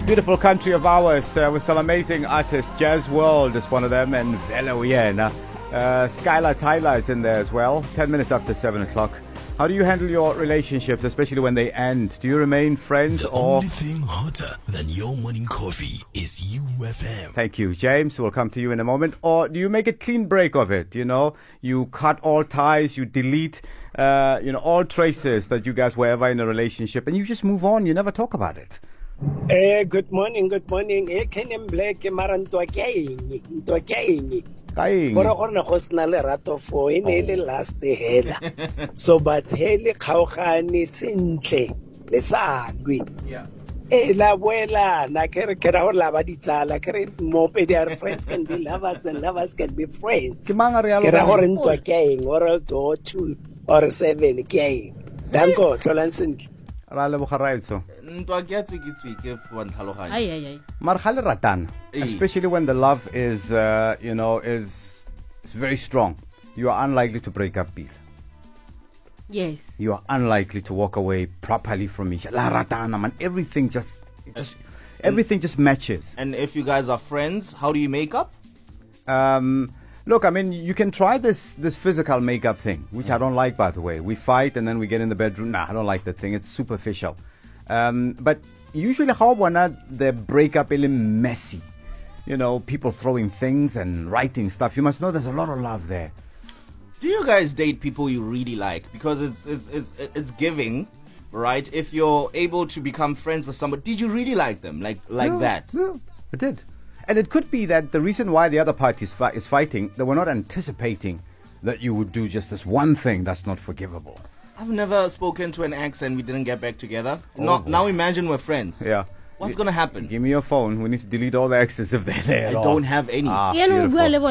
beautiful country of ours with some amazing artists. Jazz World is one of them, and Vela Uyena. Skylar Tyler is in there as well. 10 minutes after 7 o'clock. How do you handle your relationships, especially when they end? Do you remain friends The only thing hotter than your morning coffee is UFM. Thank you, James. We'll come to you in a moment. Or do you make a clean break of it? You know, you cut all ties, you delete, all traces that you guys were ever in a relationship, and you just move on. You never talk about it. Good morning. Can you black maranto again? Bora gona go sna le rato fo e ne le last hela so but hele khaogane sentle le salwe la buela na kere go la ba ditsala kere mope their friends can be lovers and lovers can be friends ke manga re kere go re ntwa ke eng or 2 or 7 ke eng danko tlolang sentle ra le bogaraitso ntwa ke tswike fo ntlhaloganya ai mar khale ratana, especially when the love is is very strong. You are unlikely to break up, Bill. Yes. You are unlikely to walk away properly from each other. La ratana, man, everything just matches. And if you guys are friends, how do you make up? Look, I mean, you can try this physical makeup thing, which I don't like, by the way. We fight and then we get in the bedroom. Nah, I don't like that thing. It's superficial. But usually, how the breakup is messy. You know, people throwing things and writing stuff. You must know there's a lot of love there. Do you guys date people you really like? Because it's giving, right? If you're able to become friends with somebody, did you really like them? Like that? Yeah, I did. And it could be that the reason why the other party is fighting, they were not anticipating that you would do just this one thing that's not forgivable. I've never spoken to an ex and we didn't get back together. Now imagine we're friends. Yeah. What's going to happen? Give me your phone. We need to delete all the exes if they're there. I don't have any. Beautiful.